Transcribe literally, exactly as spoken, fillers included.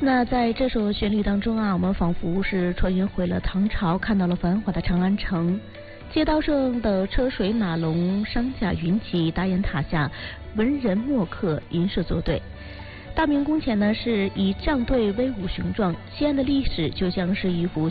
那在这首旋律当中啊，我们仿佛是穿越回了唐朝，看到了繁华的长安城，街道上的车水马龙，商贾云集，大雁塔下，文人墨客吟诗作对。大明宫前呢是以帐队威武雄壮，西安的历史就像是一幅